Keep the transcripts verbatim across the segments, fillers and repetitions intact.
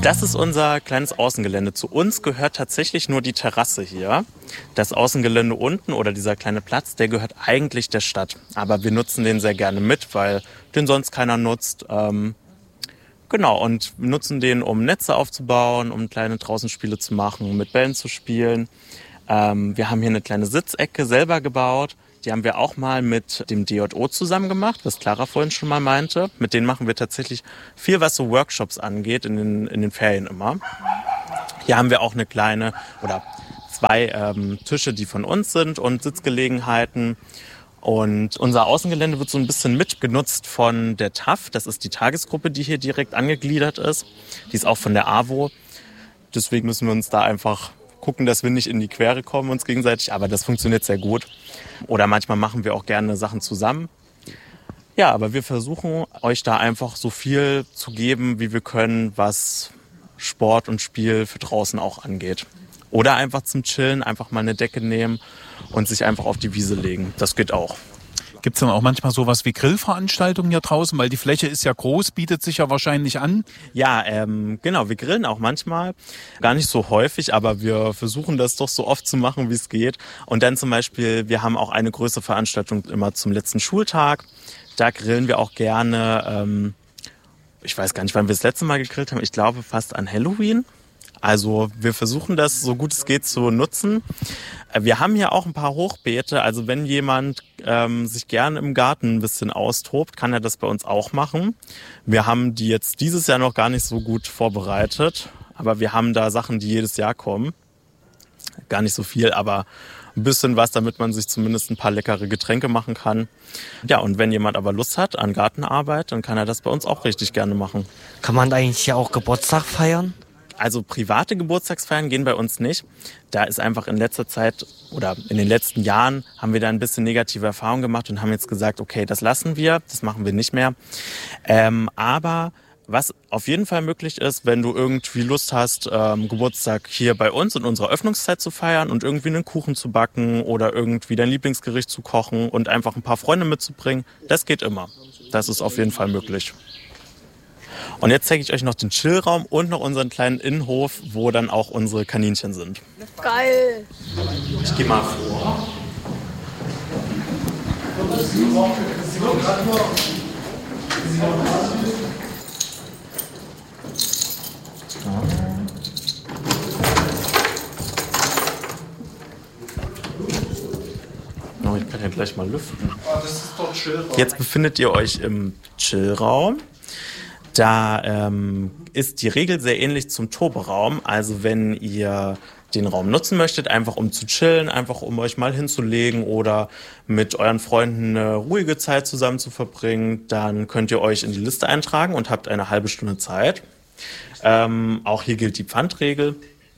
Das ist unser kleines Außengelände. Zu uns gehört tatsächlich nur die Terrasse hier. Das Außengelände unten oder dieser kleine Platz, der gehört eigentlich der Stadt. Aber wir nutzen den sehr gerne mit, weil den sonst keiner nutzt. Ähm, genau, und wir nutzen den, um Netze aufzubauen, um kleine Draußenspiele zu machen, mit Bällen zu spielen. Ähm, wir haben hier eine kleine Sitzecke selber gebaut. Die haben wir auch mal mit dem D J O zusammen gemacht, was Clara vorhin schon mal meinte. Mit denen machen wir tatsächlich viel, was so Workshops angeht, in den, in den Ferien immer. Hier haben wir auch eine kleine oder zwei ähm, Tische, die von uns sind und Sitzgelegenheiten. Und unser Außengelände wird so ein bisschen mitgenutzt von der T A F. Das ist die Tagesgruppe, die hier direkt angegliedert ist. Die ist auch von der A W O. Deswegen müssen wir uns da einfach gucken, dass wir nicht in die Quere kommen uns gegenseitig, aber das funktioniert sehr gut. Oder manchmal machen wir auch gerne Sachen zusammen. Ja, aber wir versuchen euch da einfach so viel zu geben, wie wir können, was Sport und Spiel für draußen auch angeht. Oder einfach zum Chillen, einfach mal eine Decke nehmen und sich einfach auf die Wiese legen. Das geht auch. Gibt es dann auch manchmal sowas wie Grillveranstaltungen hier draußen? Weil die Fläche ist ja groß, bietet sich ja wahrscheinlich an. Ja, ähm, genau, wir grillen auch manchmal. Gar nicht so häufig, aber wir versuchen das doch so oft zu machen, wie es geht. Und dann zum Beispiel, wir haben auch eine größere Veranstaltung immer zum letzten Schultag. Da grillen wir auch gerne, ähm, ich weiß gar nicht, wann wir das letzte Mal gegrillt haben. Ich glaube fast an Halloween. Also wir versuchen das so gut es geht zu nutzen. Wir haben hier auch ein paar Hochbeete. Also wenn jemand ähm, sich gerne im Garten ein bisschen austobt, kann er das bei uns auch machen. Wir haben die jetzt dieses Jahr noch gar nicht so gut vorbereitet. Aber wir haben da Sachen, die jedes Jahr kommen. Gar nicht so viel, aber ein bisschen was, damit man sich zumindest ein paar leckere Getränke machen kann. Ja, und wenn jemand aber Lust hat an Gartenarbeit, dann kann er das bei uns auch richtig gerne machen. Kann man eigentlich hier auch Geburtstag feiern? Also private Geburtstagsfeiern gehen bei uns nicht. Da ist einfach in letzter Zeit oder in den letzten Jahren haben wir da ein bisschen negative Erfahrungen gemacht und haben jetzt gesagt, okay, das lassen wir, das machen wir nicht mehr. Ähm, aber was auf jeden Fall möglich ist, wenn du irgendwie Lust hast, ähm, Geburtstag hier bei uns in unserer Öffnungszeit zu feiern und irgendwie einen Kuchen zu backen oder irgendwie dein Lieblingsgericht zu kochen und einfach ein paar Freunde mitzubringen, das geht immer. Das ist auf jeden Fall möglich. Und jetzt zeige ich euch noch den Chillraum und noch unseren kleinen Innenhof, wo dann auch unsere Kaninchen sind. Geil! Ich gehe mal vor. Oh, ich kann ja gleich mal lüften. Das ist doch Chillraum. Jetzt befindet ihr euch im Chillraum. Da ähm, ist die Regel sehr ähnlich zum Toberaum. Also wenn ihr den Raum nutzen möchtet, einfach um zu chillen, einfach um euch mal hinzulegen oder mit euren Freunden eine ruhige Zeit zusammen zu verbringen, dann könnt ihr euch in die Liste eintragen und habt eine halbe Stunde Zeit. Ähm, auch hier gilt die Pfandregel.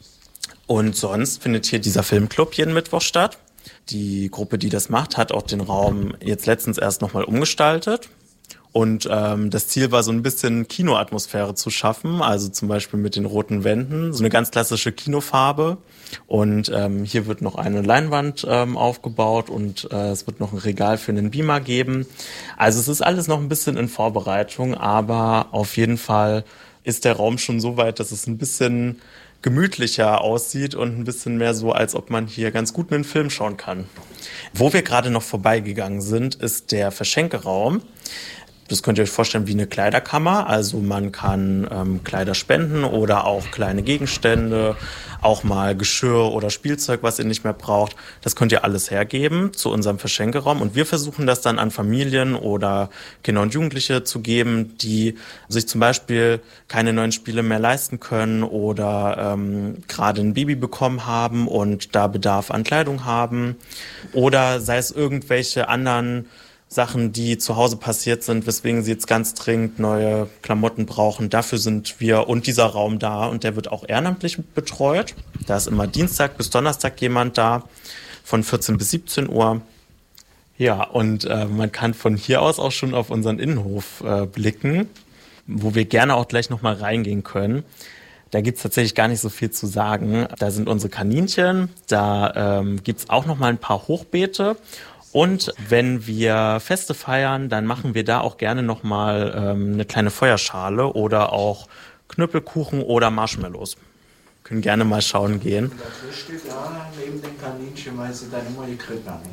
Und sonst findet hier dieser Filmclub jeden Mittwoch statt. Die Gruppe, die das macht, hat auch den Raum jetzt letztens erst nochmal umgestaltet. Und ähm, das Ziel war so ein bisschen Kinoatmosphäre zu schaffen, also zum Beispiel mit den roten Wänden, so eine ganz klassische Kinofarbe. Und ähm, hier wird noch eine Leinwand ähm, aufgebaut und äh, es wird noch ein Regal für einen Beamer geben. Also es ist alles noch ein bisschen in Vorbereitung, aber auf jeden Fall ist der Raum schon so weit, dass es ein bisschen gemütlicher aussieht und ein bisschen mehr so, als ob man hier ganz gut einen Film schauen kann. Wo wir gerade noch vorbeigegangen sind, ist der Verschenkeraum. Das könnt ihr euch vorstellen wie eine Kleiderkammer. Also man kann ähm, Kleider spenden oder auch kleine Gegenstände, auch mal Geschirr oder Spielzeug, was ihr nicht mehr braucht. Das könnt ihr alles hergeben zu unserem Verschenkeraum. Und wir versuchen das dann an Familien oder Kinder und Jugendliche zu geben, die sich zum Beispiel keine neuen Spiele mehr leisten können oder ähm, gerade ein Baby bekommen haben und da Bedarf an Kleidung haben. Oder sei es irgendwelche anderen Sachen, die zu Hause passiert sind, weswegen sie jetzt ganz dringend neue Klamotten brauchen. Dafür sind wir und dieser Raum da und der wird auch ehrenamtlich betreut. Da ist immer Dienstag bis Donnerstag jemand da, von vierzehn bis siebzehn Uhr. Ja, und äh, man kann von hier aus auch schon auf unseren Innenhof äh, blicken, wo wir gerne auch gleich nochmal reingehen können. Da gibt's tatsächlich gar nicht so viel zu sagen. Da sind unsere Kaninchen, da ähm, gibt's auch nochmal ein paar Hochbeete. Und wenn wir Feste feiern, dann machen wir da auch gerne nochmal ähm, eine kleine Feuerschale oder auch Knüppelkuchen oder Marshmallows. Können gerne mal schauen gehen. Und das steht da neben den Kaninchen, weil sie dann immer die Krippe haben.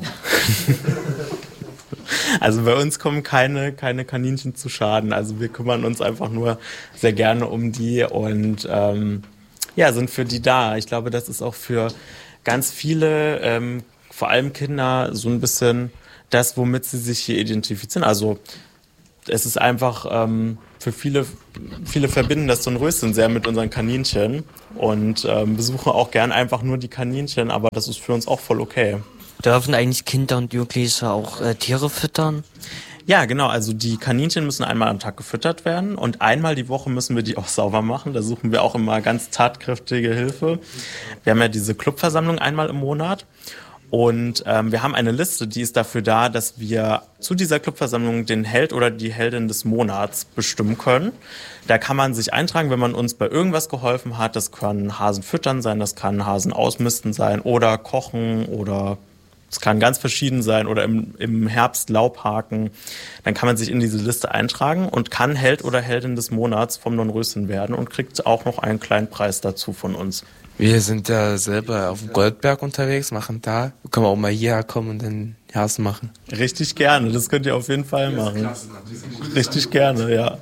Also bei uns kommen keine, keine Kaninchen zu Schaden. Also wir kümmern uns einfach nur sehr gerne um die und ähm, ja, sind für die da. Ich glaube, das ist auch für ganz viele, ähm, vor allem Kinder, so ein bisschen das, womit sie sich hier identifizieren. Also es ist einfach ähm, für viele, viele verbinden das Dornröschen sehr mit unseren Kaninchen und ähm, besuchen auch gern einfach nur die Kaninchen, aber das ist für uns auch voll okay. Dürfen eigentlich Kinder und Jugendliche auch äh, Tiere füttern? Ja, genau. Also die Kaninchen müssen einmal am Tag gefüttert werden und einmal die Woche müssen wir die auch sauber machen. Da suchen wir auch immer ganz tatkräftige Hilfe. Wir haben ja diese Clubversammlung einmal im Monat und ähm, wir haben eine Liste, die ist dafür da, dass wir zu dieser Clubversammlung den Held oder die Heldin des Monats bestimmen können. Da kann man sich eintragen, wenn man uns bei irgendwas geholfen hat. Das kann Hasen füttern sein, das kann Hasen ausmisten sein oder kochen oder es kann ganz verschieden sein oder im, im Herbst Laub haken. Dann kann man sich in diese Liste eintragen und kann Held oder Heldin des Monats vom Dornröschen werden und kriegt auch noch einen kleinen Preis dazu von uns. Wir sind ja selber auf dem Goldberg unterwegs, machen da. Wir können auch mal hierher kommen und dann Hasen machen. Richtig gerne, das könnt ihr auf jeden Fall machen. Richtig gerne, ja.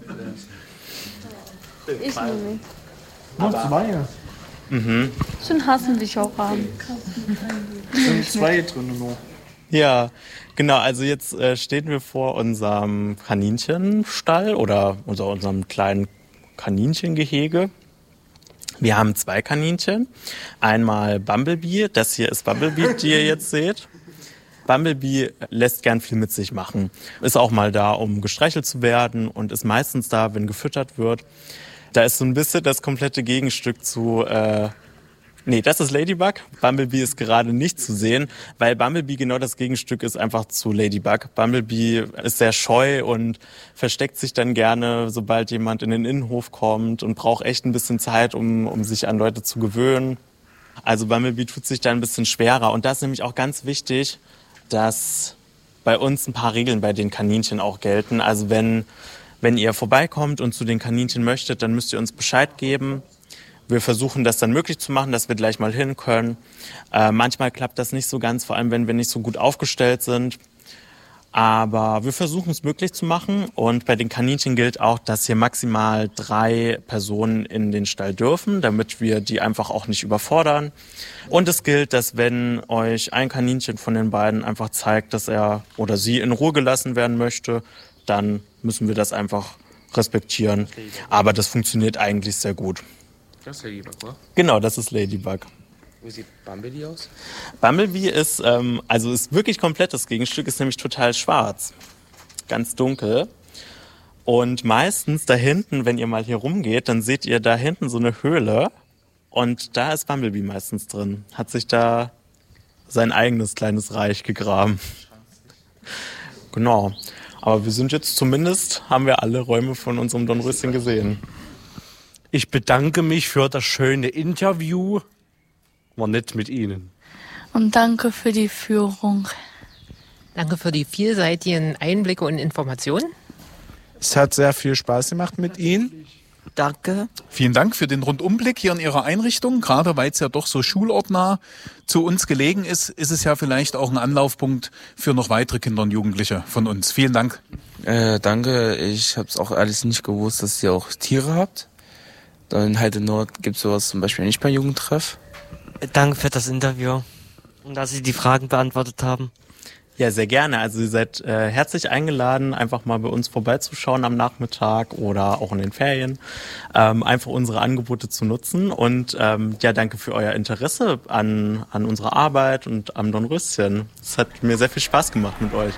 Ich nehme. Noch zwei. Mhm. So einen Hasen will ich auch haben. Sind zwei drin noch. Ja, genau. Also jetzt äh, stehen wir vor unserem Kaninchenstall oder unser, unserem kleinen Kaninchengehege. Wir haben zwei Kaninchen. Einmal Bumblebee. Das hier ist Bumblebee, die ihr jetzt seht. Bumblebee lässt gern viel mit sich machen. Ist auch mal da, um gestreichelt zu werden und ist meistens da, wenn gefüttert wird. Da ist so ein bisschen das komplette Gegenstück zu, äh, nee, das ist Ladybug. Bumblebee ist gerade nicht zu sehen, weil Bumblebee genau das Gegenstück ist einfach zu Ladybug. Bumblebee ist sehr scheu und versteckt sich dann gerne, sobald jemand in den Innenhof kommt und braucht echt ein bisschen Zeit, um, um sich an Leute zu gewöhnen. Also Bumblebee tut sich da ein bisschen schwerer und da ist nämlich auch ganz wichtig, dass bei uns ein paar Regeln bei den Kaninchen auch gelten. Also wenn Wenn ihr vorbeikommt und zu den Kaninchen möchtet, dann müsst ihr uns Bescheid geben. Wir versuchen das dann möglich zu machen, dass wir gleich mal hin können. Äh, manchmal klappt das nicht so ganz, vor allem wenn wir nicht so gut aufgestellt sind. Aber wir versuchen es möglich zu machen. Und bei den Kaninchen gilt auch, dass hier maximal drei Personen in den Stall dürfen, damit wir die einfach auch nicht überfordern. Und es gilt, dass wenn euch ein Kaninchen von den beiden einfach zeigt, dass er oder sie in Ruhe gelassen werden möchte, dann müssen wir das einfach respektieren. Aber das funktioniert eigentlich sehr gut. Das ist Ladybug, oder? Genau, das ist Ladybug. Wie sieht Bumblebee aus? Bumblebee ist, ähm, also ist wirklich komplett das Gegenstück, ist nämlich total schwarz. Ganz dunkel. Und meistens da hinten, wenn ihr mal hier rumgeht, dann seht ihr da hinten so eine Höhle. Und da ist Bumblebee meistens drin. Hat sich da sein eigenes kleines Reich gegraben. Genau. Aber wir sind jetzt zumindest, haben wir alle Räume von unserem Dornröschen gesehen. Ich bedanke mich für das schöne Interview. War nett mit Ihnen. Und danke für die Führung. Danke für die vielseitigen Einblicke und Informationen. Es hat sehr viel Spaß gemacht mit Ihnen. Danke. Vielen Dank für den Rundumblick hier in Ihrer Einrichtung. Gerade weil es ja doch so schulortnah zu uns gelegen ist, ist es ja vielleicht auch ein Anlaufpunkt für noch weitere Kinder und Jugendliche von uns. Vielen Dank. Äh, danke. Ich habe es auch alles nicht gewusst, dass ihr auch Tiere habt. Dann in Heide Nord gibt es sowas zum Beispiel nicht beim Jugendtreff. Danke für das Interview und dass Sie die Fragen beantwortet haben. Ja, sehr gerne. Also ihr seid äh, herzlich eingeladen, einfach mal bei uns vorbeizuschauen am Nachmittag oder auch in den Ferien. Ähm, einfach unsere Angebote zu nutzen. Und ähm, ja, danke für euer Interesse an, an unserer Arbeit und am Dornröschen. Es hat mir sehr viel Spaß gemacht mit euch.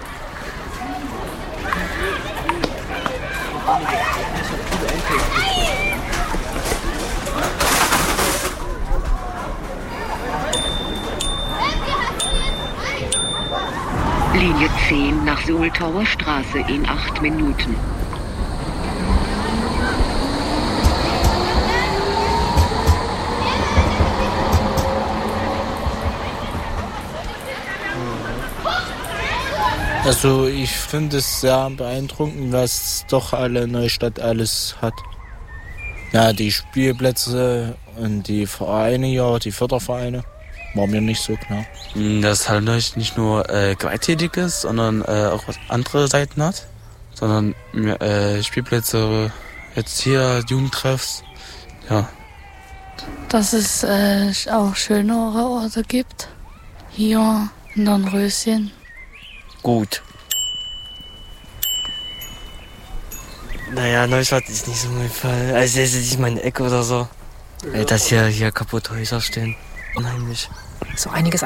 Linie zehn nach Soltauer Straße in acht Minuten. Also ich finde es sehr beeindruckend, was doch alle Neustadt alles hat. Ja, die Spielplätze und die Vereine hier, die Fördervereine, war mir nicht so klar. Dass Hallenreich nicht nur äh, gewalttätig ist, sondern äh, auch andere Seiten hat. Sondern äh, Spielplätze, jetzt hier, Jugendtreffs, ja. Dass es äh, auch schönere Orte gibt. Hier in Dornröschen. Gut. Naja, Neustadt ist nicht so mein Fall. Also es ist nicht meine Ecke oder so. Äh, Dass hier, hier kaputte Häuser stehen. Unheimlich. So einiges